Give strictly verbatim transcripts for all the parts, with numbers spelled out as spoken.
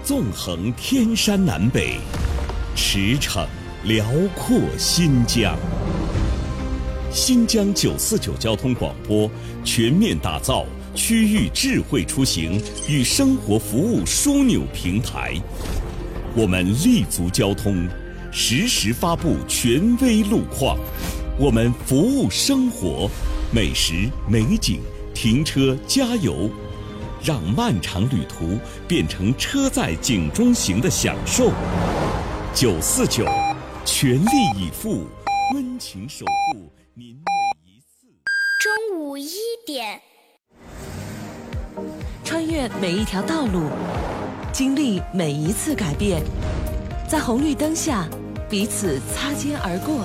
纵横天山南北，驰骋辽阔新疆。新疆九四九交通广播全面打造区域智慧出行与生活服务枢纽平台。我们立足交通，实时发布权威路况。我们服务生活，美食、美景、停车、加油。让漫长旅途变成车载景中行的享受。九四九，全力以赴，温情守护您每一次。 中午一点， 穿越每一条道路，经历每一次改变，在红绿灯下彼此擦肩而过，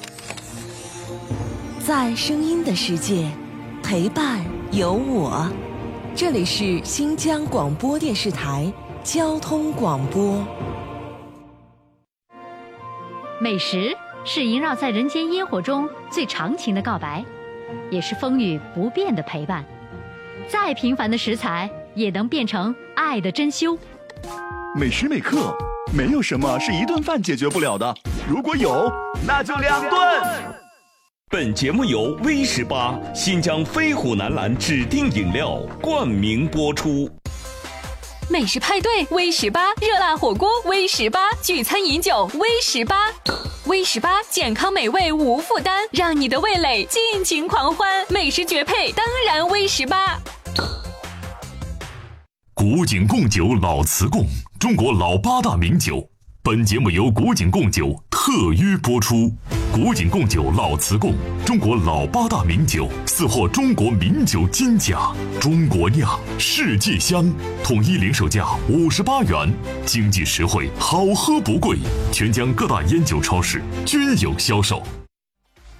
在声音的世界陪伴有我。这里是新疆广播电视台交通广播。 美食是萦绕在人间烟火中最长情的告白，也是风雨不变的陪伴。再平凡的食材也能变成爱的珍馐。 每时每刻，没有什么是一顿饭解决不了的，如果有，那就两顿。 本节目由 V 十八新疆飞虎南蓝指定饮料冠名播出。 美食派对 V 十八，热辣火锅 V 十八，聚餐饮酒 V 十八。V 十八健康美味无负担，让你的味蕾尽情狂欢。美食绝配，当然 V 十八。 古井贡酒老瓷贡，中国老八大名酒。本节目由古井贡酒特约播出。古井贡酒老瓷贡，中国老八大名酒，四获中国名酒金奖，中国酿，世界香，统一零售价五十八元，经济实惠，好喝不贵，全疆各大烟酒超市均有销售。